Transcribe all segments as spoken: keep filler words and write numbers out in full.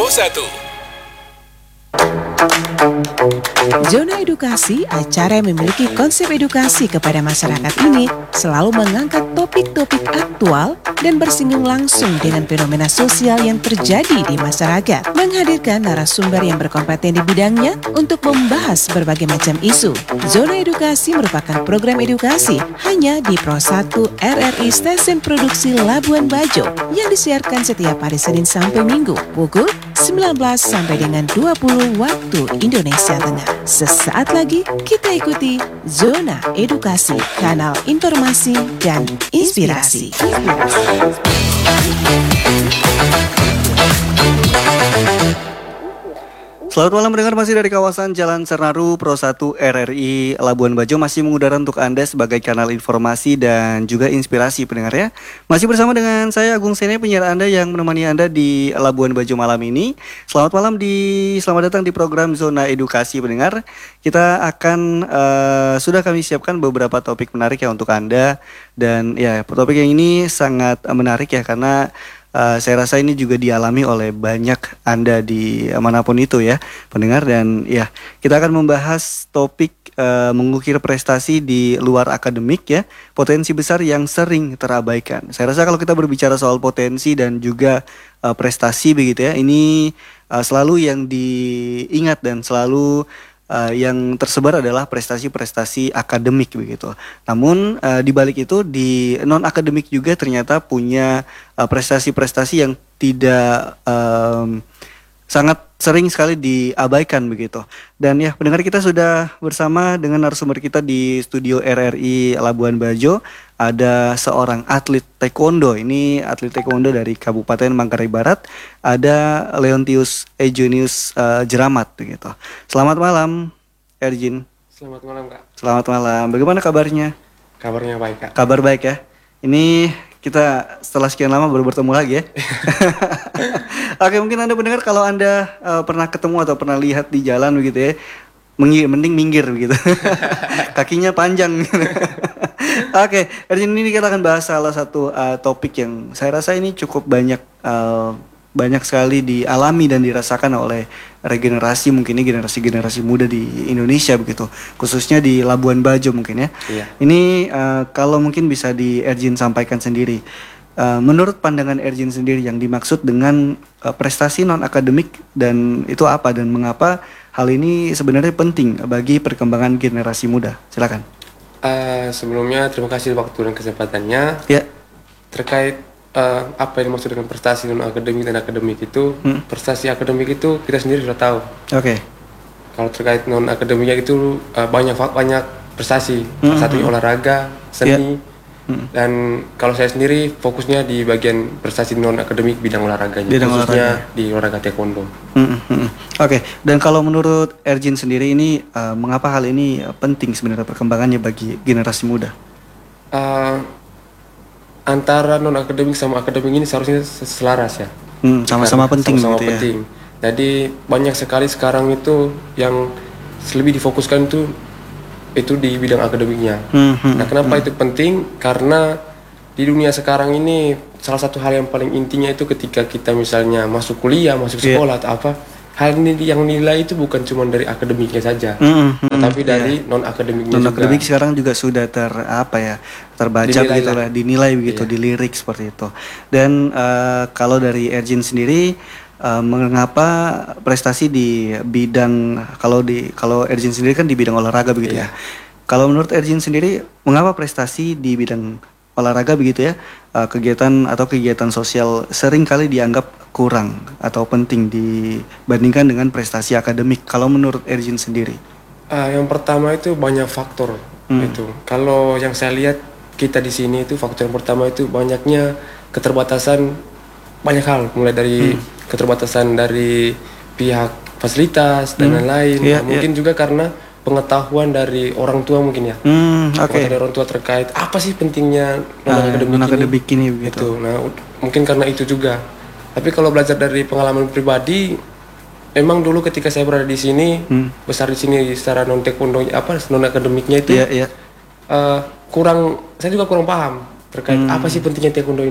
Pro satu. Zona Edukasi, acara yang memiliki konsep edukasi kepada masyarakat ini selalu mengangkat topik-topik aktual dan bersinggung langsung dengan fenomena sosial yang terjadi di masyarakat. Menghadirkan narasumber yang berkompeten di bidangnya untuk membahas berbagai macam isu. Zona Edukasi merupakan program edukasi hanya di Pro satu R R I Stasiun Produksi Labuan Bajo yang disiarkan setiap hari Senin sampai Minggu pukul sembilan belas sampai dengan dua puluh waktu Indonesia Tengah. Sesaat lagi kita ikuti Zona Edukasi, kanal informasi dan inspirasi. Selamat malam pendengar, masih dari kawasan Jalan Sernaru Pro satu R R I Labuan Bajo masih mengudara untuk Anda sebagai kanal informasi dan juga inspirasi pendengar ya. Masih bersama dengan saya Agung Sene, penyiar Anda yang menemani Anda di Labuan Bajo malam ini. Selamat malam di selamat datang di program Zona Edukasi pendengar. Kita akan uh, sudah kami siapkan beberapa topik menarik ya untuk Anda, dan ya topik yang ini sangat menarik ya karena Uh, saya rasa ini juga dialami oleh banyak Anda di uh, manapun itu ya pendengar, dan ya kita akan membahas topik uh, mengukir prestasi di luar akademik ya, potensi besar yang sering terabaikan. Saya rasa kalau kita berbicara soal potensi dan juga uh, prestasi begitu ya, ini uh, selalu yang diingat dan selalu Uh, yang tersebar adalah prestasi-prestasi akademik begitu. Namun uh, di balik itu di non akademik juga ternyata punya uh, prestasi-prestasi yang tidak um, sangat sering sekali diabaikan begitu. Dan ya pendengar, kita sudah bersama dengan narasumber kita di studio R R I Labuan Bajo. Ada seorang atlet taekwondo, ini atlet taekwondo dari Kabupaten Manggarai Barat. Ada Leontius Eugenius uh, Jeramat begitu. Selamat malam Erjin. Selamat malam Kak. Selamat malam. Bagaimana kabarnya? Kabarnya baik Kak. Kabar baik ya. Ini kita setelah sekian lama baru bertemu lagi ya. Oke, mungkin Anda pendengar kalau Anda uh, pernah ketemu atau pernah lihat di jalan begitu ya, mengir, mending minggir begitu. Kakinya panjang. Oke, dari ini kita akan bahas salah satu uh, topik yang saya rasa ini cukup banyak uh, banyak sekali dialami dan dirasakan oleh regenerasi, mungkin ini generasi-generasi muda di Indonesia begitu, khususnya di Labuan Bajo mungkin ya. Iya. Ini uh, kalau mungkin bisa di Erjin sampaikan sendiri. Uh, menurut pandangan Erjin sendiri yang dimaksud dengan uh, prestasi non akademik dan itu apa, dan mengapa hal ini sebenarnya penting bagi perkembangan generasi muda? Silakan. Uh, sebelumnya terima kasih waktu dan kesempatannya. Ya. Terkait uh, apa yang dimaksud dengan prestasi non akademik dan akademik itu, hmm. prestasi akademik itu kita sendiri sudah tahu. Oke. Okay. Kalau terkait non akademiknya itu uh, banyak banyak prestasi. Hmm. Salah satunya olahraga, seni. Yeah. Hmm. Dan kalau saya sendiri fokusnya di bagian prestasi non akademik bidang olahraganya, bidang khususnya olahraga. Di olahraga taekwondo. Hmm, hmm, hmm. Oke, okay. Dan kalau menurut Erjin sendiri ini uh, mengapa hal ini uh, penting sebenarnya perkembangannya bagi generasi muda? Uh, antara non akademik sama akademik ini seharusnya selaras ya. Hmm, sama-sama penting sama-sama gitu penting. Ya. Jadi banyak sekali sekarang itu yang lebih difokuskan itu itu di bidang akademiknya. Hmm, hmm, nah, kenapa hmm. itu penting? Karena di dunia sekarang ini salah satu hal yang paling intinya itu ketika kita misalnya masuk kuliah, masuk sekolah yeah. atau apa, hal ini yang nilai itu bukan cuma dari akademiknya saja, hmm, hmm, tetapi yeah. dari non akademiknya non juga. Non akademik sekarang juga sudah ter apa ya terbaca dinilai begitu lah, dinilai begitu, yeah. dilirik seperti itu. Dan uh, kalau dari Erjin sendiri, Uh, mengapa prestasi di bidang kalau di kalau Erjin sendiri kan di bidang olahraga begitu yeah. ya. Kalau menurut Erjin sendiri, mengapa prestasi di bidang olahraga begitu ya, uh, kegiatan atau kegiatan sosial sering kali dianggap kurang atau penting dibandingkan dengan prestasi akademik? Kalau menurut Erjin sendiri? Uh, yang pertama itu banyak faktor hmm. itu. Kalau yang saya lihat kita di sini itu faktor yang pertama itu banyaknya keterbatasan banyak hal, mulai dari hmm. keterbatasan dari pihak fasilitas dan hmm. lain-lain. Yeah, nah, mungkin yeah. juga karena pengetahuan dari orang tua mungkin ya. Hmm, okay. Dari orang tua terkait apa sih pentingnya non akademik ah, akademik ini, ini begitu. Itu. Nah, mungkin karena itu juga. Tapi kalau belajar dari pengalaman pribadi, memang dulu ketika saya berada di sini, hmm. besar di sini secara non taekwondo apa non akademiknya itu yeah, yeah. Uh, kurang, saya juga kurang paham terkait hmm. apa sih pentingnya taekwondo ini.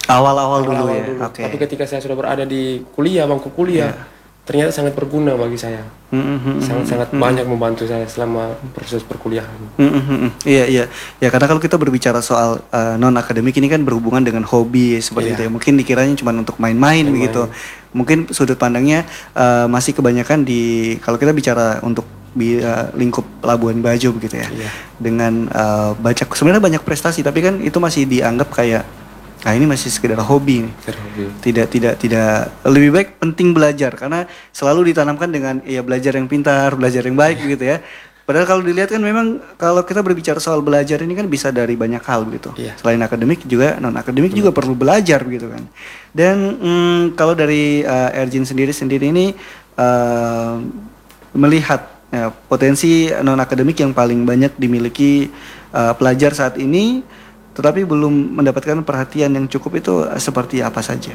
Awal-awal dulu awal-awal ya. dulu. Oke. Tapi ketika saya sudah berada di kuliah, bangku kuliah, Iya. ternyata sangat berguna bagi saya. Mm-hmm. Sangat-sangat banyak membantu saya selama proses perkuliahan. Mm-hmm. Iya iya ya, karena kalau kita berbicara soal uh, non akademik ini kan berhubungan dengan hobi seperti Iya. itu ya. Mungkin dikiranya cuma untuk main-main Main-main. begitu. Mungkin sudut pandangnya uh, masih kebanyakan di kalau kita bicara untuk bi, uh, lingkup Labuan Bajo begitu ya. Iya. Dengan uh, banyak sebenarnya banyak prestasi, tapi kan itu masih dianggap kayak nah ini masih sekedar hobi nih. Terhobi. Tidak tidak tidak lebih baik penting belajar karena selalu ditanamkan dengan ya belajar yang pintar, belajar yang baik gitu ya. Padahal kalau dilihat kan memang kalau kita berbicara soal belajar ini kan bisa dari banyak hal gitu. Iya. Selain akademik juga non akademik juga perlu belajar gitu kan. Dan mm, kalau dari uh, Erjin sendiri sendiri ini uh, melihat ya, potensi non akademik yang paling banyak dimiliki uh, pelajar saat ini, tetapi belum mendapatkan perhatian yang cukup itu uh, seperti apa saja?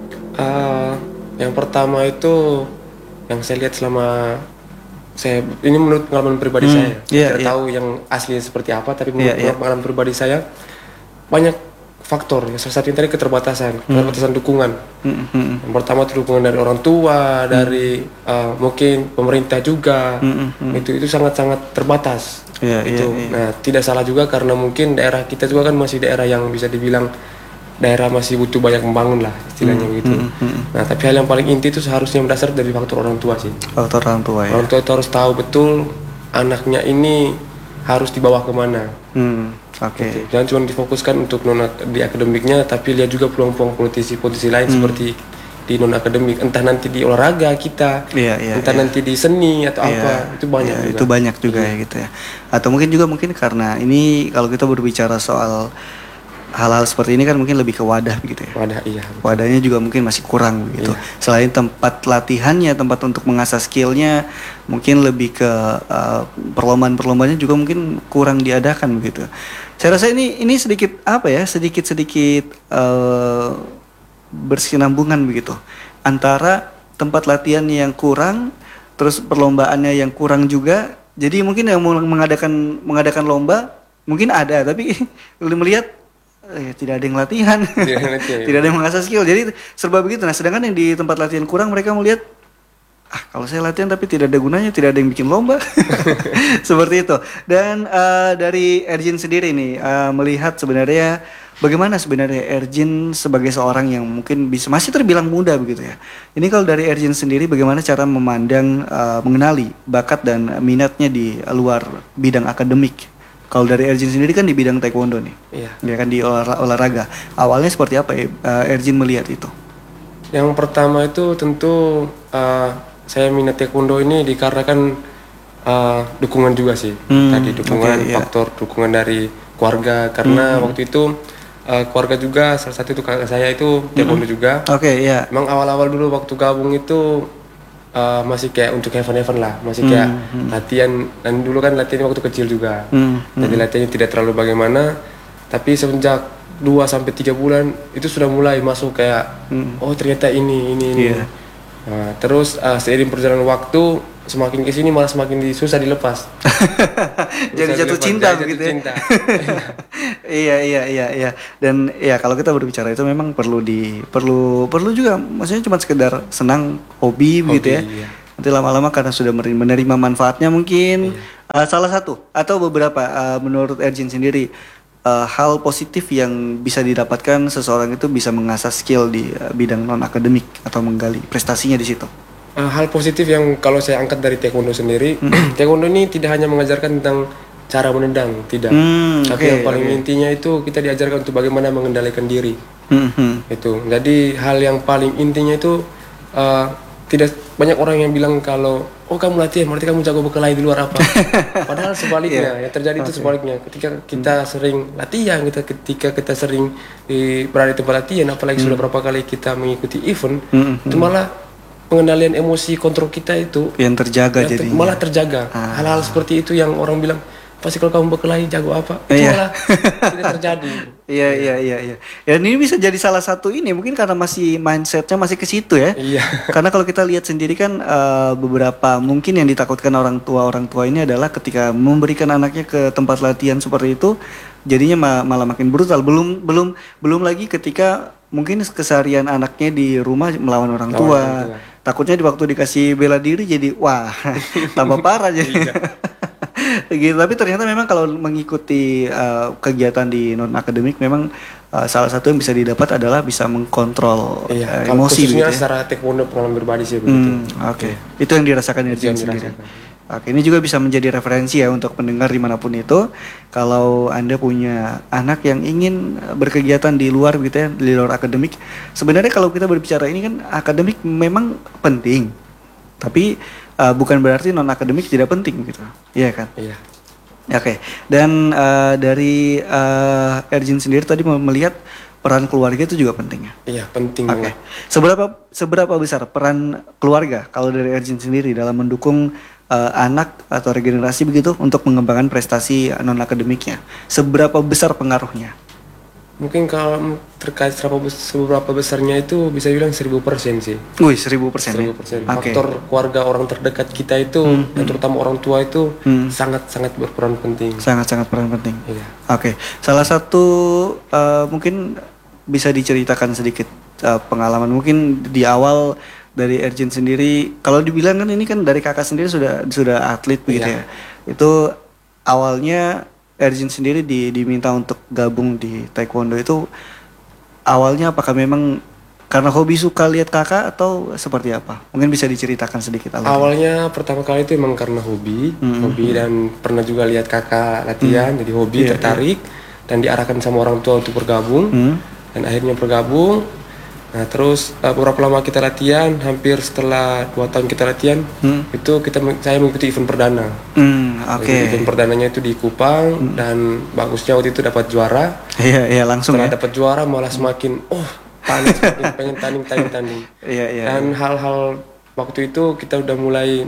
Ah, yang pertama itu yang saya lihat selama saya ini menurut pengalaman pribadi Hmm, saya. Saya iya, tidak iya. tahu yang asli seperti apa, tapi menurut Iya, iya. pengalaman pribadi saya banyak faktor. Yang salah satunya tadi keterbatasan, keterbatasan dukungan. Hmm, hmm, Yang pertama itu dukungan dari orang tua, dari uh, mungkin pemerintah juga. Hmm, hmm, Itu itu sangat-sangat terbatas. Iya, itu. iya, iya. Nah, tidak salah juga karena mungkin daerah kita juga kan masih daerah yang bisa dibilang daerah masih butuh banyak membangun lah istilahnya begitu. hmm, hmm. Nah, tapi hal yang paling inti itu seharusnya berdasar dari faktor orang tua sih. Faktor orang tua ya. Orang tua itu harus tahu betul anaknya ini harus dibawa kemana. Hmm, oke. Jangan cuma difokuskan untuk non di akademiknya, tapi lihat juga peluang-peluang politisi-politisi lain Hmm. seperti di non akademik, entah nanti di olahraga kita, Iya, iya, entah iya. nanti di seni atau Iya, apa, itu banyak iya, juga. itu banyak juga ya gitu ya. Atau mungkin juga mungkin karena ini kalau kita berbicara soal hal-hal seperti ini kan mungkin lebih ke wadah begitu ya. Wadah, iya. Wadahnya juga mungkin masih kurang begitu. Selain tempat latihannya, tempat untuk mengasah skillnya, mungkin lebih ke uh, perlombaan-perlombaannya juga mungkin kurang diadakan begitu. Saya rasa ini ini sedikit apa ya, sedikit sedikit uh, bersinambungan begitu antara tempat latihan yang kurang, terus perlombaannya yang kurang juga. Jadi mungkin yang mau mengadakan mengadakan lomba mungkin ada, tapi melihat eh, tidak ada yang latihan, Tidak ada yang latihan, ya. tidak ada yang mengasah skill. Jadi serba begitu. Nah, sedangkan yang di tempat latihan kurang mereka melihat, ah kalau saya latihan tapi tidak ada gunanya, tidak ada yang bikin lomba, seperti itu. Dan uh, dari Erjin sendiri nih uh, melihat sebenarnya bagaimana sebenarnya Erjin sebagai seorang yang mungkin bisa masih terbilang muda begitu ya. Ini kalau dari Erjin sendiri bagaimana cara memandang, uh, mengenali bakat dan minatnya di luar bidang akademik? Kalau dari Erjin sendiri kan di bidang taekwondo nih, Iya. ya kan di olah- olahraga. Awalnya seperti apa ya uh, Erjin melihat itu? Yang pertama itu tentu uh, saya minat taekwondo ini dikarenakan uh, dukungan juga sih. Hmm, Tadi dukungan, oke, iya. faktor dukungan dari keluarga karena Hmm. waktu itu uh, keluarga juga salah satu itu kakak saya itu taekwondo juga. Oke, ya. Emang awal-awal dulu waktu gabung itu uh, masih kayak untuk event-event lah, masih kayak latihan, dan dulu kan latihan waktu kecil juga. Hmm, Jadi latihannya tidak terlalu bagaimana, tapi semenjak dua sampai tiga bulan itu sudah mulai masuk kayak oh ternyata ini ini ini. Iya. Nah, terus uh, seiring perjalanan waktu semakin kesini malah semakin di- susah dilepas. Jadi Susah jatuh dilepas, cinta jadi jatuh begitu ya. cinta. Iya iya iya iya. Dan ya kalau kita berbicara itu memang perlu di perlu perlu juga, maksudnya cuma sekedar senang hobi, begitu ya. iya. Nanti lama-lama karena sudah meri- menerima manfaatnya mungkin uh, salah satu atau beberapa uh, menurut Erjin sendiri uh, hal positif yang bisa didapatkan seseorang itu bisa mengasah skill di uh, bidang non akademik atau menggali prestasinya di situ. Uh, hal positif yang kalau saya angkat dari taekwondo sendiri, taekwondo ini tidak hanya mengajarkan tentang cara menendang, tidak. Hmm, Tapi oke, yang paling oke. intinya itu kita diajarkan untuk bagaimana mengendalikan diri. Mhm. Itu. Jadi hal yang paling intinya itu uh, tidak banyak orang yang bilang kalau oh kamu latihan berarti kamu jago berkelahi di luar apa. Padahal sebaliknya, yang terjadi itu sebaliknya. Ketika kita sering latihan, kita ketika kita sering di, berada di tempat latihan, apalagi sudah berapa kali kita mengikuti event, itu malah pengendalian emosi kontrol kita itu Yang terjaga ya, ter- jadi. malah terjaga. Ah. Hal-hal seperti itu yang orang bilang pasti kalau kamu berkelahi jago apa, itu Iya. malah tidak terjadi. Iya iya iya iya. Ya ini bisa jadi salah satu ini mungkin karena masih mindsetnya masih ke situ ya. Iya. Karena kalau kita lihat sendiri kan eh, beberapa mungkin yang ditakutkan orang tua orang tua ini adalah ketika memberikan anaknya ke tempat latihan seperti itu, jadinya ma- malah makin brutal. Belum belum belum lagi ketika mungkin keseharian anaknya di rumah melawan orang Melawan tua. orang tua. Takutnya di waktu dikasih bela diri jadi wah tambah parah jadi. Gitu. Tapi ternyata memang kalau mengikuti uh, kegiatan di non akademik memang uh, salah satu yang bisa didapat adalah bisa mengkontrol Iya, uh, kalau emosi khususnya gitu ya. secara taekwondo pengalaman pribadi sih begitu. Hmm, oke. Itu yang dirasakan Itu Irjen yang sendiri. dirasakan. Oke, ini juga bisa menjadi referensi ya untuk pendengar dimanapun itu. Kalau Anda punya anak yang ingin berkegiatan di luar gitu ya, di luar akademik. Sebenarnya kalau kita berbicara ini kan akademik memang penting. Tapi uh, bukan berarti non akademik tidak penting gitu. Iya kan? Iya. Oke. Dan uh, dari uh, Erjin sendiri tadi melihat peran keluarga itu juga penting ya. Iya, penting Oke. banget. Seberapa seberapa besar peran keluarga kalau dari Erjin sendiri dalam mendukung uh, anak atau regenerasi begitu untuk mengembangkan prestasi non akademiknya? Seberapa besar pengaruhnya? Mungkin kalau terkait seberapa, bes- seberapa besarnya itu bisa bilang seribu persen sih. Wih, seribu persen. Seribu persen. Oke. Faktor keluarga orang terdekat kita itu, dan terutama orang tua itu sangat sangat berperan penting. Sangat-sangat peran penting. Iya. Oke. Salah satu uh, mungkin bisa diceritakan sedikit uh, pengalaman mungkin di awal dari Erjin sendiri. Kalau dibilang kan ini kan dari kakak sendiri sudah sudah atlet begitu Iya. ya. Itu awalnya Erjin sendiri di, diminta untuk gabung di taekwondo itu awalnya apakah memang karena hobi suka lihat kakak atau seperti apa? Mungkin bisa diceritakan sedikit alurnya. Awalnya pertama kali itu emang karena hobi, hobi dan pernah juga lihat kakak latihan, jadi hobi Iya, tertarik dan diarahkan sama orang tua untuk bergabung Hmm. dan akhirnya bergabung. Nah terus uh, beberapa lama kita latihan, hampir setelah dua tahun kita latihan, Hmm. itu kita meng- saya mengikuti event perdana. Hmm, oke. Jadi event perdananya itu di Kupang dan bagusnya waktu itu dapat juara. Iya, iya langsung Setelah ya. dapat juara malah semakin oh panas, semakin pengen tanding tanding tanding. Iya, iya. Dan hal-hal waktu itu kita udah mulai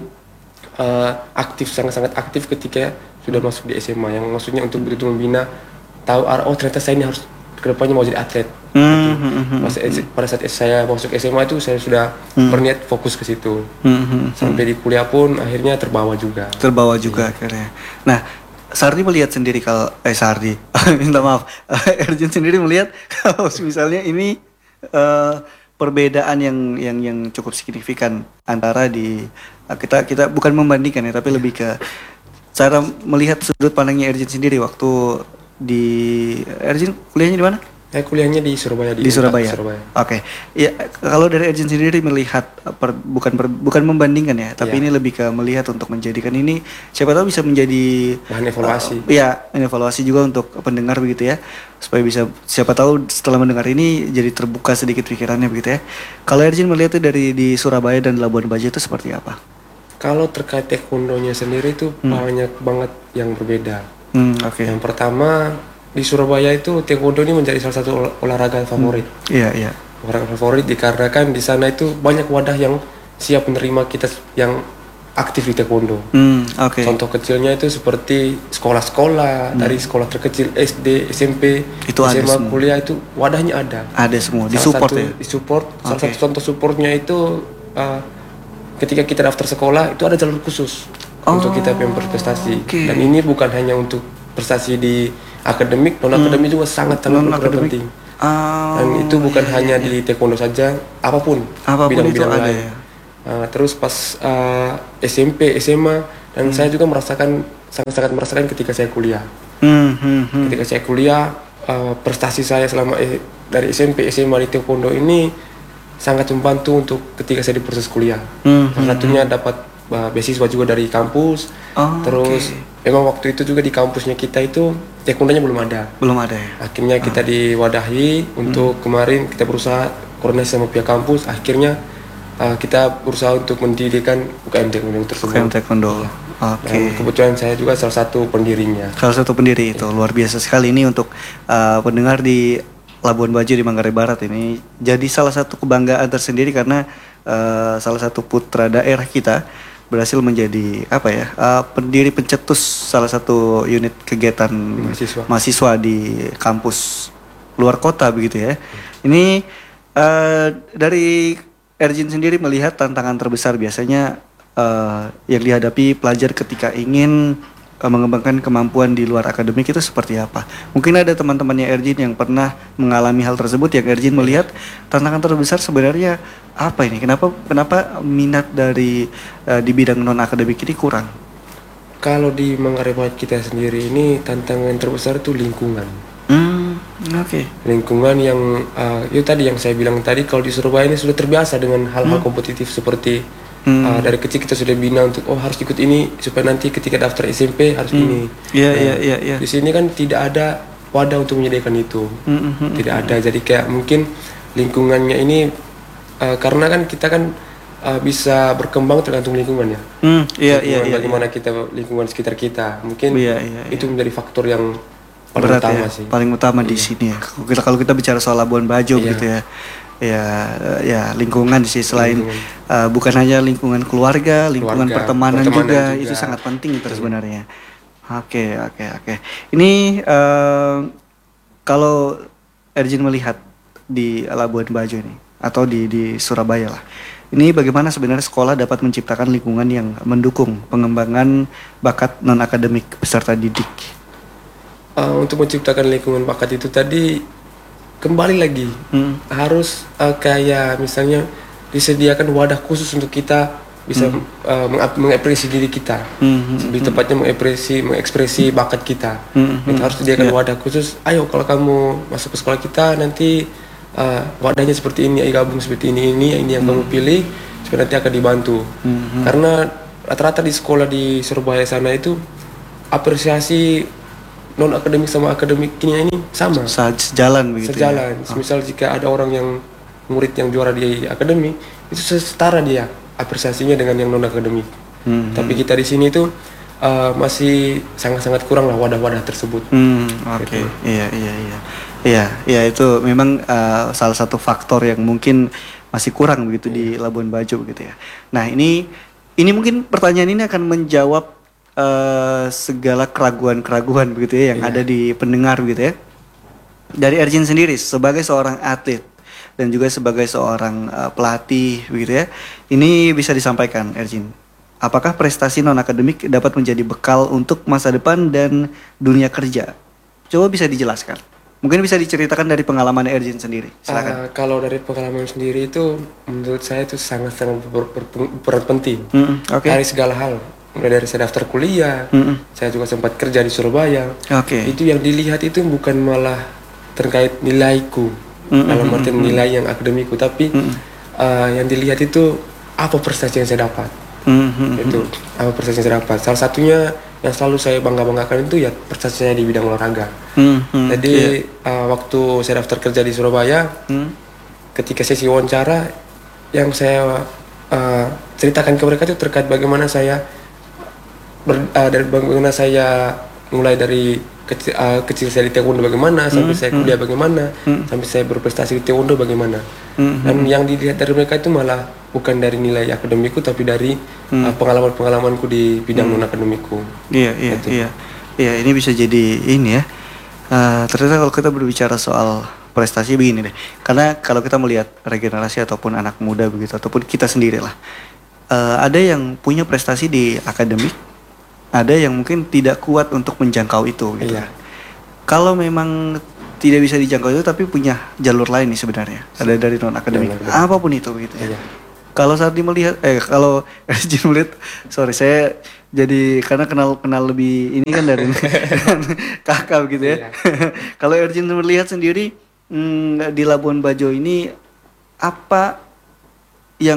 uh, aktif sangat-sangat aktif ketika sudah masuk di S M A yang maksudnya untuk begitu membina tahu arah oh ternyata saya ini harus kedepannya mau jadi atlet. Hmm, hmm, hmm, Pas, pada saat saya masuk S M A itu saya sudah berniat fokus ke situ. hmm, hmm. Sampai di kuliah pun akhirnya terbawa juga. Terbawa juga akhirnya. Nah, Sardi melihat sendiri kalau eh Sardi, minta maaf, Erjin sendiri melihat kalau misalnya ini eh, perbedaan yang yang yang cukup signifikan antara di eh, kita kita bukan membandingkan ya, tapi lebih ke cara melihat sudut pandangnya Erjin sendiri waktu di Erjin kuliahnya di mana? Saya kuliahnya di Surabaya Di Surabaya. Surabaya. Oke. Ya kalau dari Erjin sendiri melihat uh, per- bukan per- bukan membandingkan ya, tapi Iya. ini lebih ke melihat untuk menjadikan ini siapa tahu bisa menjadi Bahan evaluasi. Uh, ya, evaluasi juga untuk pendengar begitu ya. Supaya bisa siapa tahu setelah mendengar ini jadi terbuka sedikit pikirannya begitu ya. Kalau Erjin melihatnya dari di Surabaya dan Labuan Bajo itu seperti apa? Kalau terkait taekwondonya sendiri itu banyak banget yang berbeda. Hmm, oke. Yang pertama di Surabaya itu taekwondo ini menjadi salah satu olah- olahraga favorit. Iya, iya. Olahraga favorit dikarenakan di sana itu banyak wadah yang siap menerima kita yang aktif di taekwondo. Hmm, oke. Contoh kecilnya itu seperti sekolah-sekolah dari sekolah terkecil S D, S M P, Itu ada S M A, semua. kuliah itu wadahnya ada. Ada semua, Salah disupport satu, ya. Disupport. Salah Oke. satu contoh supportnya itu uh, ketika kita daftar sekolah itu ada jalur khusus untuk kita yang berprestasi. oke. Dan ini bukan hanya untuk prestasi di akademik, non akademik juga sangat sangat Non berperan akademik. penting. Ah, Dan itu bukan hanya di taekwondo saja, apapun, Apapun itu bidang-bidang ada lain. ya. Uh, terus pas uh, S M P, S M A, dan saya juga merasakan sangat-sangat merasakan ketika saya kuliah. Hmm, hmm, hmm. Ketika saya kuliah, uh, prestasi saya selama eh, dari S M P, S M A di taekwondo ini sangat membantu untuk ketika saya di proses kuliah. Hmm, Salah satunya dapat uh, beasiswa juga dari kampus. Oh, Terus memang waktu itu juga di kampusnya kita itu taekwondonya belum ada. Belum ada ya. Akhirnya kita diwadahi untuk kemarin kita berusaha koordinasi sama pihak kampus. Akhirnya uh, kita berusaha untuk mendirikan U K M taekwondo tersebut. U K M Taekwondo. Oke. Dan kebetulan saya juga salah satu pendirinya. Salah satu pendiri itu luar biasa sekali ini untuk uh, pendengar di Labuan Bajo di Manggarai Barat ini jadi salah satu kebanggaan tersendiri karena uh, salah satu putra daerah kita berhasil menjadi apa ya uh, pendiri pencetus salah satu unit kegiatan Mahasiswa. mahasiswa di kampus luar kota begitu ya. Ini uh, dari Erjin sendiri melihat tantangan terbesar biasanya uh, yang dihadapi pelajar ketika ingin uh, mengembangkan kemampuan di luar akademik itu seperti apa? Mungkin ada teman-temannya Erjin yang pernah mengalami hal tersebut, yang Erjin melihat tantangan terbesar sebenarnya apa ini? Kenapa kenapa minat dari uh, di bidang non akademik ini kurang? Kalau di Manggarai Pahat kita sendiri ini tantangan terbesar itu lingkungan. Hmm, oke. Okay. Lingkungan yang uh, itu tadi yang saya bilang tadi, kalau di Surabaya ini sudah terbiasa dengan hal-hal hmm. kompetitif seperti hmm. uh, dari kecil kita sudah bina untuk oh harus ikut ini supaya nanti ketika daftar S M P harus hmm. ini. Iya nah, iya iya iya. Di sini kan tidak ada wadah untuk menyediakan itu. Hmm, hmm, tidak hmm. ada. Jadi kayak mungkin lingkungannya ini uh, karena kan kita kan uh, bisa berkembang tergantung lingkungan ya. Hmm, iya iya iya. Bagaimana iya. kita lingkungan sekitar kita. Mungkin iya, iya, iya. itu menjadi faktor yang paling berat utama ya, sih. paling utama iya. di sini ya. Kalau kita kalau kita bicara soal Labuan Bajo iya. gitu ya, ya ya lingkungan sih selain lingkungan. Uh, bukan hanya lingkungan keluarga, lingkungan keluarga, pertemanan, pertemanan juga, juga itu sangat penting itu sebenarnya. Oke oke oke. Ini uh, kalau Erjin melihat di Labuan Bajo ini atau di di Surabaya lah. Ini bagaimana sebenarnya sekolah dapat menciptakan lingkungan yang mendukung pengembangan bakat non akademik peserta didik. Uh, untuk menciptakan lingkungan bakat itu tadi kembali lagi hmm. harus uh, kayak misalnya disediakan wadah khusus untuk kita bisa hmm. uh, meng- mengapresiasi diri kita, hmm. lebih tepatnya mengapresiasi mengekspresi bakat kita. Hmm. Kita harus sediakan yeah. wadah khusus. Ayo kalau kamu masuk ke sekolah kita nanti uh, wadahnya seperti ini, ayo gabung seperti ini ini ini yang hmm. kamu pilih supaya nanti akan dibantu. Hmm. Karena rata-rata di sekolah di Surabaya sana itu apresiasi non akademik sama akademiknya ini sama, sejalan begitu. Sejalan. Ya? Misal jika ada orang yang murid yang juara di akademik, itu setara dia apresiasinya dengan yang non akademik. Hmm, Tapi hmm. kita di sini itu uh, masih sangat-sangat kurang lah wadah-wadah tersebut. Hmm, Oke, okay. gitu. iya iya iya, iya iya itu memang uh, salah satu faktor yang mungkin masih kurang begitu hmm. di Labuan Bajo begitu ya. Nah ini ini mungkin pertanyaan ini akan menjawab Uh, segala keraguan-keraguan begitu ya yang yeah. ada di pendengar gitu ya. Dari Erjin sendiri sebagai seorang atlet dan juga sebagai seorang uh, pelatih begitu ya. Ini bisa disampaikan Erjin. Apakah prestasi non akademik dapat menjadi bekal untuk masa depan dan dunia kerja? Coba bisa dijelaskan. Mungkin bisa diceritakan dari pengalaman Erjin sendiri. Silakan. Uh, kalau dari pengalaman sendiri itu menurut saya itu sangat-sangat ber- ber- berperan penting. Mm-hmm. Okay. Dari segala hal. Mulai dari saya daftar kuliah, mm-hmm. saya juga sempat kerja di Surabaya. Okay. Itu yang dilihat itu bukan malah terkait nilaiku, mm-hmm. dalam artian nilai yang akademiku, tapi mm-hmm. uh, yang dilihat itu apa prestasi yang saya dapat. Mm-hmm. Itu apa prestasi yang saya dapat. Salah satunya yang selalu saya bangga-banggakan itu ya prestasinya di bidang olahraga. Mm-hmm. Jadi yeah. uh, waktu saya daftar kerja di Surabaya, mm-hmm. ketika sesi wawancara yang saya uh, ceritakan ke mereka itu terkait bagaimana saya Ber, uh, dari bagaimana saya mulai dari kecil, uh, kecil saya di taekwondo bagaimana, sampai hmm, saya kuliah hmm, bagaimana, hmm. sampai saya berprestasi di taekwondo bagaimana. Hmm, Dan hmm. yang dilihat dari mereka itu malah bukan dari nilai akademiku, tapi dari hmm. uh, pengalaman-pengalamanku di bidang hmm. non akademiku. Iya, iya, gitu. iya. Iya, ini bisa jadi ini ya. Uh, ternyata kalau kita berbicara soal prestasi begini deh. Karena kalau kita melihat regenerasi ataupun anak muda begitu, ataupun kita sendiri lah. Uh, ada yang punya prestasi di akademik, ada yang mungkin tidak kuat untuk menjangkau itu gitu. Iya. Kalau memang tidak bisa dijangkau itu tapi punya jalur lain nih sebenarnya. Ada dari non akademik, ya, apapun itu gitu ya. Iya. Kalau saat melihat eh kalau Erjin melihat, sorry saya jadi karena kenal kenal lebih ini kan dari kakak gitu ya. Iya. Kalau Erjin melihat sendiri hmm, di Labuan Bajo ini apa yang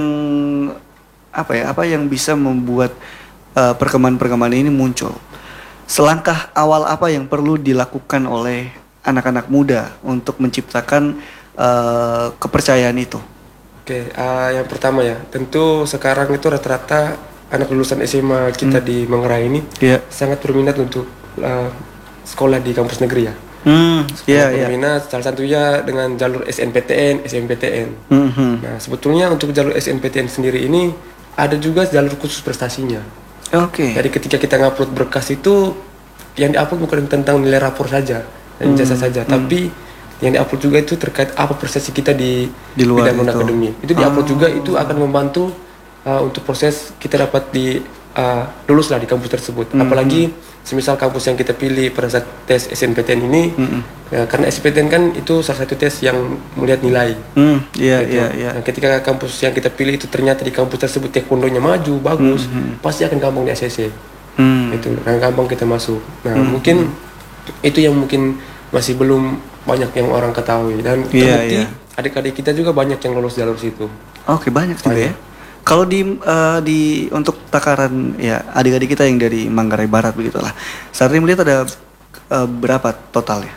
apa ya apa yang bisa membuat Uh, perkembangan-perkembangan ini muncul. Selangkah awal apa yang perlu dilakukan oleh anak-anak muda untuk menciptakan uh, kepercayaan itu? Oke, uh, yang pertama ya, tentu sekarang itu rata-rata anak lulusan S M A kita hmm. di Manggarai ini yeah. sangat berminat untuk uh, sekolah di kampus negeri ya. Hmm, yeah, berminat yeah. salah satunya dengan jalur S N P T N, S M P T N. Mm-hmm. Nah, sebetulnya untuk jalur S N P T N sendiri ini ada juga jalur khusus prestasinya. Oke. Okay. Jadi ketika kita ngupload berkas itu yang diupload bukan tentang nilai rapor saja dan ijazah hmm. saja, hmm. tapi yang diupload juga itu terkait apa prestasi kita di, di luar bidang non akademik. Itu diupload oh. juga, itu akan membantu uh, untuk proses kita dapat di uh, lulus lah di kampus tersebut. Mm-hmm. Apalagi semisal kampus yang kita pilih pada saat tes S N P T N ini, mm-hmm. ya, karena S N P T N kan itu salah satu tes yang melihat nilai. Mm, yeah, gitu. yeah, yeah. Nah, ketika kampus yang kita pilih itu ternyata di kampus tersebut taekwondonya maju, bagus, mm-hmm. pasti akan gampang di A C C. Mm. Itu, akan gampang kita masuk. Nah, mm-hmm. mungkin itu yang mungkin masih belum banyak yang orang ketahui, dan yeah, terbukti yeah. adik-adik kita juga banyak yang lolos jalur situ. Oke, okay, banyak juga ya. Kalau di uh, di untuk takaran ya adik-adik kita yang dari Manggarai Barat begitulah. Saat ini melihat ada uh, berapa totalnya?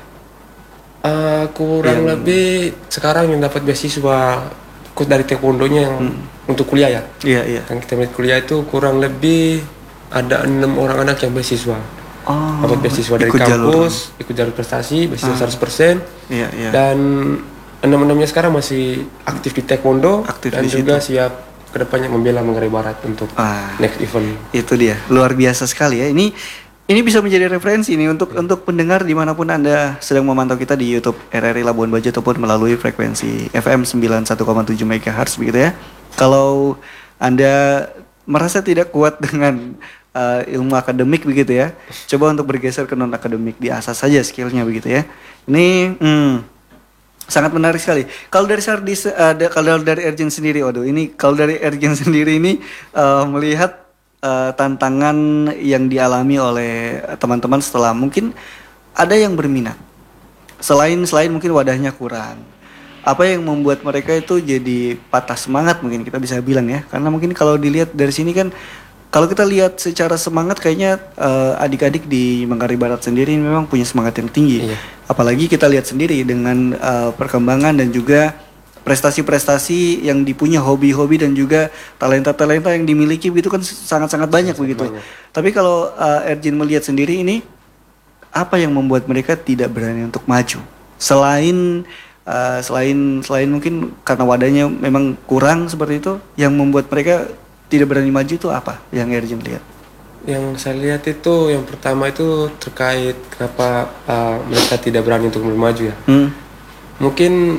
Uh, kurang yang... lebih sekarang yang dapat beasiswa khusus dari taekwondonya yang hmm. untuk kuliah ya. Iya, iya. Yang kita melihat kuliah itu kurang lebih ada enam orang anak yang beasiswa. Oh, dapat beasiswa dari kampus, jalur. ikut jalur prestasi, beasiswa ah. seratus persen. Iya, iya. Dan enam-enamnya sekarang masih aktif di taekwondo aktif dan juga situ. Siap kedepannya membela Manggarai Barat untuk ah, next event. Itu dia, luar biasa sekali ya. Ini ini bisa menjadi referensi nih untuk yeah. untuk pendengar dimanapun Anda sedang memantau kita di YouTube R R I Labuan Bajo ataupun melalui frekuensi F M sembilan puluh satu koma tujuh megahertz begitu ya. Kalau Anda merasa tidak kuat dengan uh, ilmu akademik begitu ya, coba untuk bergeser ke non akademik, diasah saja skillnya begitu ya. Ini hmm, sangat menarik sekali. Kalau dari Sardi, uh, kalau dari Erjen sendiri, waduh, ini kalau dari Erjen sendiri ini uh, melihat uh, tantangan yang dialami oleh teman-teman setelah mungkin ada yang berminat. Selain selain mungkin wadahnya kurang. Apa yang membuat mereka itu jadi patah semangat mungkin kita bisa bilang ya. Karena mungkin kalau dilihat dari sini kan, kalau kita lihat secara semangat kayaknya uh, adik-adik di Manggarai Barat sendiri memang punya semangat yang tinggi. Iya. Apalagi kita lihat sendiri dengan uh, perkembangan dan juga prestasi-prestasi yang dipunya, hobi-hobi dan juga talenta-talenta yang dimiliki begitu kan sangat-sangat banyak sangat begitu. Banyak. Tapi kalau uh, Erjin melihat sendiri ini, apa yang membuat mereka tidak berani untuk maju? Selain uh, selain selain mungkin karena wadahnya memang kurang seperti itu, yang membuat mereka tidak berani maju itu apa yang Erjin lihat? Yang saya lihat itu yang pertama itu terkait kenapa uh, mereka tidak berani untuk maju ya. Hmm. Mungkin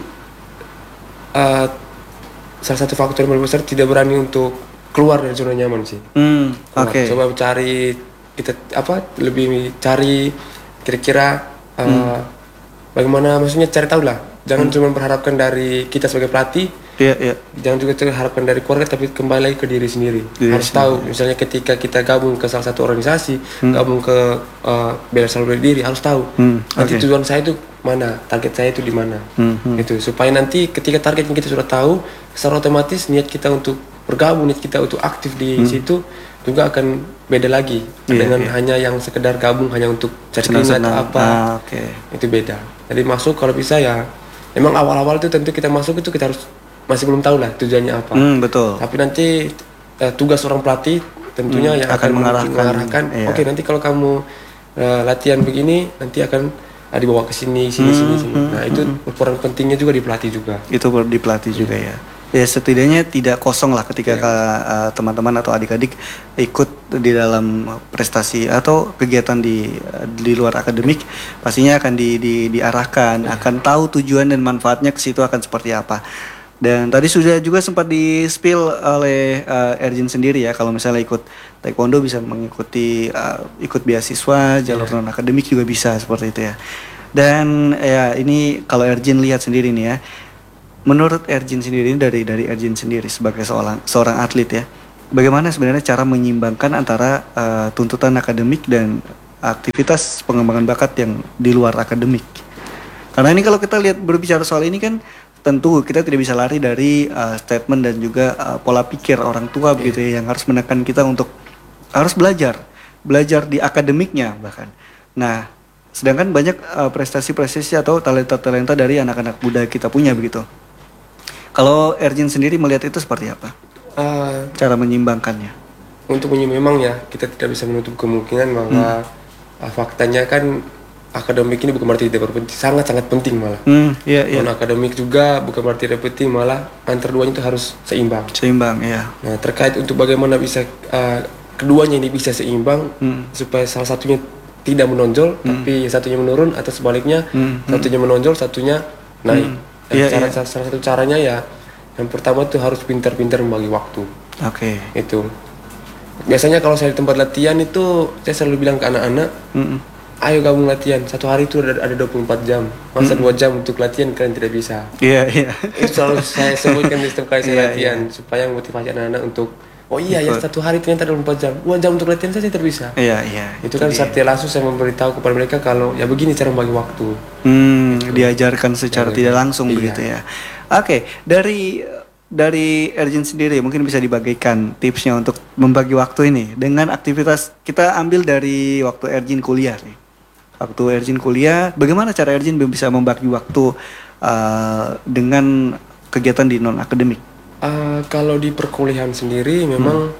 uh, salah satu faktor yang paling besar tidak berani untuk keluar dari zona nyaman sih. Hmm. Oke. Okay. Coba cari kita apa lebih cari kira-kira uh, hmm. bagaimana, maksudnya cari tahu lah. Jangan hmm. cuma berharapkan dari kita sebagai pelatih. Iya, iya. Jangan juga harapkan dari keluarga, tapi kembali lagi ke diri sendiri. Diri harus sendiri. Tahu, misalnya ketika kita gabung ke salah satu organisasi, hmm. gabung ke uh, bela salur diri, harus tahu hmm. nanti okay. tujuan saya itu mana, target saya itu di mana, hmm. itu supaya nanti ketika targetnya kita sudah tahu, secara otomatis niat kita untuk bergabung, niat kita untuk aktif di hmm. situ juga akan beda lagi yeah, dengan yeah. hanya yang sekedar gabung hanya untuk cari keringat atau apa, ah, okay. itu beda. Jadi masuk kalau bisa ya, memang awal-awal itu tentu kita masuk itu kita harus masih belum tahu lah tujuannya apa. Hmm, betul. Tapi nanti uh, tugas orang pelatih tentunya hmm, yang akan, akan mengarahkan. mengarahkan iya. Oke, okay, nanti kalau kamu uh, latihan begini, nanti akan uh, dibawa ke sini, sini, hmm, sini, sini. Hmm, nah itu hmm. peran pentingnya juga di pelatih juga. Itu di pelatih juga ya. Ya setidaknya tidak kosong lah ketika ya. uh, teman-teman atau adik-adik ikut di dalam prestasi atau kegiatan di di luar akademik, pastinya akan di, di, diarahkan, ya. akan tahu tujuan dan manfaatnya ke situ akan seperti apa. Dan tadi sudah juga sempat di-spill oleh uh, Erjin sendiri ya, kalau misalnya ikut taekwondo bisa mengikuti uh, ikut beasiswa, jalur yeah. non akademik juga bisa seperti itu ya. Dan ya ini kalau Erjin lihat sendiri nih ya, menurut Erjin sendiri dari dari Erjin sendiri sebagai seorang seorang atlet ya, bagaimana sebenarnya cara menyimbangkan antara uh, tuntutan akademik dan aktivitas pengembangan bakat yang di luar akademik? Karena ini kalau kita lihat berbicara soal ini kan, tentu kita tidak bisa lari dari uh, statement dan juga uh, pola pikir orang tua begitu ya, yang harus menekan kita untuk harus belajar, belajar di akademiknya bahkan. Nah, sedangkan banyak uh, prestasi-prestasi atau talenta-talenta dari anak-anak muda kita punya begitu. Kalau Erjin sendiri melihat itu seperti apa? Uh, Cara menyimbangkannya? Untuk menyimbang memang ya, kita tidak bisa menutup kemungkinan bahwa hmm. uh, faktanya kan akademik ini bukan berarti tidak berpenting, sangat-sangat penting malah. Hmm, iya, iya. Non akademik juga bukan berarti tidak penting, malah antara duanya itu harus seimbang. Seimbang, iya. Nah, terkait untuk bagaimana bisa uh, keduanya ini bisa seimbang hmm. supaya salah satunya tidak menonjol, hmm. tapi satunya menurun atau sebaliknya, hmm. satunya menonjol, satunya naik. Hmm. Nah, iya, cara, iya. Salah satu caranya ya, yang pertama itu harus pintar-pintar membagi waktu. Oke. Okay. Itu. Biasanya kalau saya di tempat latihan itu saya selalu bilang ke anak-anak, Mm-mm. ayo gabung latihan. Satu hari itu ada, ada dua puluh empat jam. Masa dua jam untuk latihan kalian tidak bisa. Iya, iya. Itu selalu saya sebutkan di setiap kali saya Iya, latihan supaya motivasi anak-anak untuk oh iya ya Ikut. satu hari ternyata ada dua puluh empat jam. Dua jam untuk latihan saja tidak bisa. Iya, iya. Itu kan dia. secara langsung saya memberitahu kepada mereka kalau ya begini cara membagi waktu. Hmm, diajarkan secara Iya. tidak langsung Iya. begitu ya. Oke, dari dari Erjin sendiri mungkin bisa dibagikan tipsnya untuk membagi waktu ini dengan aktivitas kita ambil dari waktu Erjin kuliah nih. Waktu Erjin kuliah, bagaimana cara Erjin bisa membagi waktu uh, dengan kegiatan di non akademik? Uh, kalau di perkuliahan sendiri memang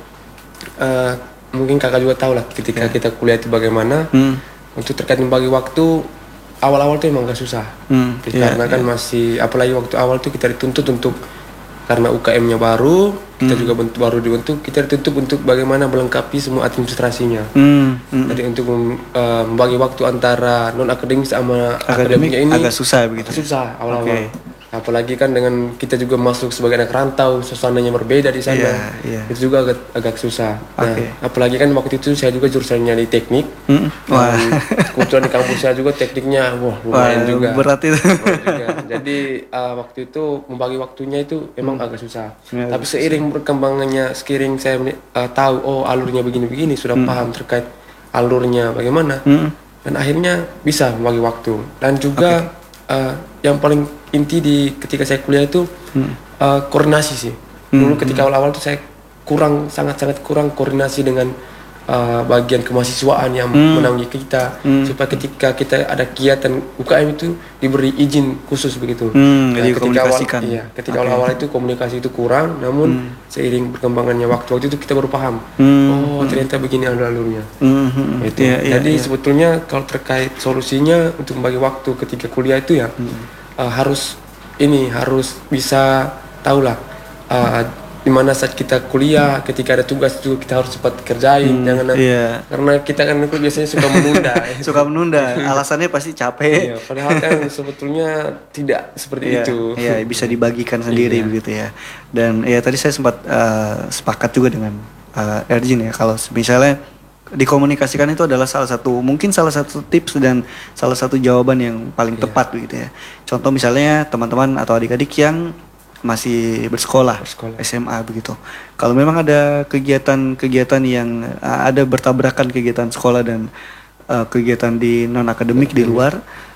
uh, mungkin kakak juga tahu lah ketika kita kuliah itu bagaimana. Hmm. Untuk terkait membagi waktu awal-awal tuh emang gak susah. Hmm, iya, Karena kan iya. masih apalagi waktu awal tuh kita dituntut untuk karena U K M-nya baru, kita juga bentuk, baru dibentuk, kita dituntut untuk bagaimana melengkapi semua administrasinya. Hmm, hmm. Jadi untuk mem- uh, membagi waktu antara non akademik sama Akademik akademiknya ini agak susah begitu. susah awal-awal. Oke. Apalagi kan dengan kita juga masuk sebagai anak rantau, suasananya berbeda di sana. Iya, iya. Itu juga agak, agak susah. Nah, Oke. apalagi kan waktu itu saya juga jurusannya di teknik. Hmm. Wah. Dan kebetulan di kampus saya juga tekniknya wah Wah, lumayan juga. berat itu. Lumayan juga. Jadi uh, waktu itu membagi waktunya itu emang agak susah. Ya, Tapi seiring berkembangannya, seiring saya uh, tahu oh alurnya begini-begini, sudah paham terkait alurnya bagaimana. Hmm. Dan akhirnya bisa membagi waktu. Dan juga uh, yang paling inti di ketika saya kuliah itu uh, koordinasi sih. Dulu ketika awal-awal tuh saya kurang sangat-sangat kurang koordinasi dengan uh, bagian kemahasiswaan yang menaungi kita supaya ketika kita ada kegiatan U K M itu diberi izin khusus begitu. Hmm, Nah, jadi ketika awal, komunikasikan. iya, ketika Oke. awal-awal itu komunikasi itu kurang, namun seiring berkembangannya waktu waktu itu kita baru paham. Hmm. Oh ternyata begini alur-alurnya. Hmm, hmm, Itu. iya, iya, Jadi iya. sebetulnya kalau terkait solusinya untuk membagi waktu ketika kuliah itu ya uh, harus ini harus bisa tahulah uh, di mana saat kita kuliah ketika ada tugas itu kita harus cepat kerjain jangan iya. karena kita kan itu biasanya suka menunda. Suka menunda, alasannya pasti capek. Iya, padahal kan sebetulnya tidak seperti Iya, itu. iya, bisa dibagikan sendiri Iya. begitu ya. Dan ya tadi saya sempat uh, sepakat juga dengan uh, Erjin ya, kalau misalnya dikomunikasikan itu adalah salah satu mungkin salah satu tips dan salah satu jawaban yang paling Iya. tepat begitu ya. Contoh misalnya teman-teman atau adik-adik yang masih bersekolah, Bersekolah. S M A begitu. Kalau memang ada kegiatan-kegiatan yang uh, ada bertabrakan kegiatan sekolah dan uh, kegiatan di non akademik di luar,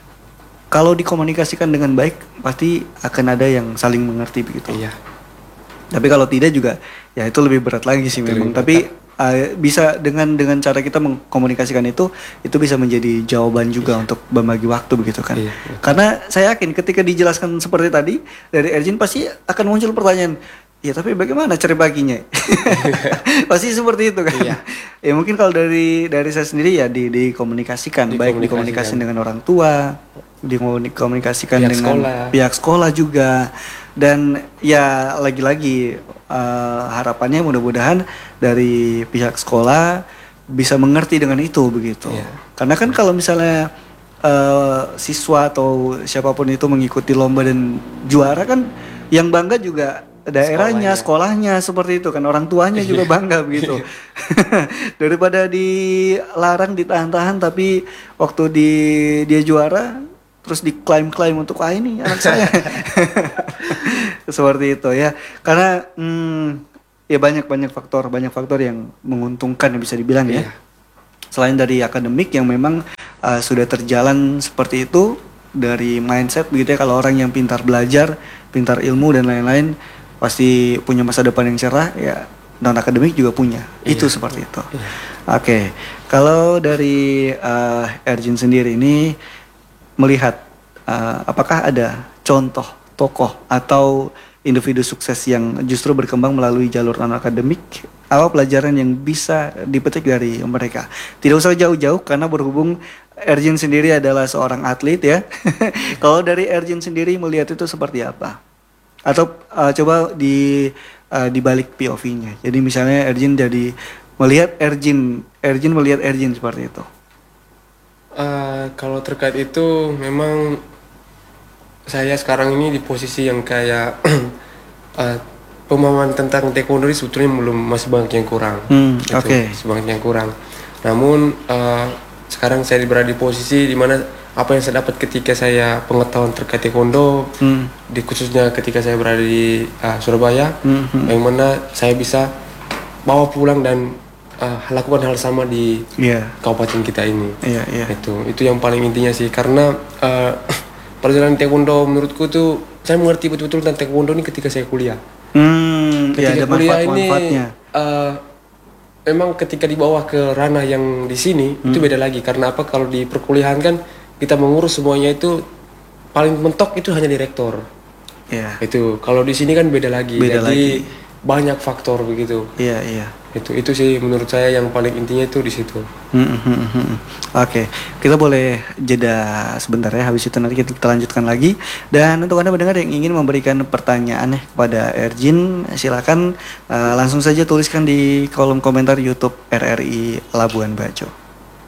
kalau dikomunikasikan dengan baik pasti akan ada yang saling mengerti begitu. Iya. Tapi kalau tidak juga ya itu lebih berat lagi sih Itu memang. lebih Tapi uh, bisa dengan dengan cara kita mengkomunikasikan itu itu bisa menjadi jawaban juga untuk membagi waktu begitu kan. Iya, iya. Karena saya yakin ketika dijelaskan seperti tadi dari Erjin pasti akan muncul pertanyaan, ya tapi bagaimana cara baginya? Pasti seperti itu kan. Iya. Ya mungkin kalau dari dari saya sendiri ya di dikomunikasikan, baik dikomunikasikan Dikomunikasikan. dengan orang tua, dikomunikasikan Pihak dengan sekolah. pihak sekolah juga. Dan ya lagi-lagi eh, harapannya mudah-mudahan dari pihak sekolah bisa mengerti dengan itu begitu. Iya. Karena kan kalau misalnya eh, siswa atau siapapun itu mengikuti lomba dan juara kan yang bangga juga daerahnya, sekolahnya, seperti itu kan, orang tuanya juga bangga begitu. Daripada dilarang, ditahan-tahan tapi waktu di dia juara terus diklaim-klaim untuk ah ini anak saya. Seperti itu ya. Karena hmm, ya banyak-banyak faktor, banyak faktor yang menguntungkan yang bisa dibilang ya. Iya. Selain dari akademik yang memang uh, sudah terjalan seperti itu, dari mindset begitu ya, kalau orang yang pintar belajar, pintar ilmu dan lain-lain pasti punya masa depan yang cerah ya, non akademik juga punya. Iya. Itu seperti itu. Oke. Kalau dari uh, Erjin sendiri ini melihat uh, apakah ada contoh tokoh atau individu sukses yang justru berkembang melalui jalur non akademik, apa pelajaran yang bisa dipetik dari mereka? Tidak usah jauh-jauh karena berhubung Erjin sendiri adalah seorang atlet ya. Kalau dari Erjin sendiri melihat itu seperti apa? Atau uh, coba di uh, dibalik P O V-nya. Jadi misalnya Erjin jadi melihat Erjin, Erjin melihat Erjin seperti itu. Uh, kalau terkait itu memang saya sekarang ini di posisi yang kayak uh, pemahaman tentang taekwondo ini sebetulnya belum masih banyak yang kurang. Hmm, Itu, oke. masih banyak yang kurang. Namun uh, sekarang saya berada di posisi di mana apa yang saya dapat ketika saya pengetahuan terkait taekwondo, Hmm. di khususnya ketika saya berada di uh, Surabaya, Hmm, hmm. yang mana saya bisa bawa pulang dan uh, lakukan hal sama di Iya. kabupaten kita ini. Iya, iya. Itu itu yang paling intinya sih, karena uh, perjalanan taekwondo menurutku tuh saya mengerti betul-betul tentang taekwondo ini ketika saya kuliah. Hmm, ya ada Ketika kuliah ini manfaat-manfaatnya. uh, memang ketika dibawa ke ranah yang di sini Hmm. itu beda lagi. Karena apa? Kalau di perkuliahan kan kita mengurus semuanya itu paling mentok itu hanya direktur. Iya. Itu kalau di sini kan beda lagi. Beda Jadi lagi. banyak faktor begitu. Iya, iya. Itu itu sih menurut saya yang paling intinya itu di situ. Hmm, hmm, hmm, hmm. Oke, kita boleh jeda sebentar ya. Habis itu nanti kita lanjutkan lagi. Dan untuk Anda pendengar yang ingin memberikan pertanyaan ya kepada Erjin, silakan uh, langsung saja tuliskan di kolom komentar YouTube R R I Labuan Bajo.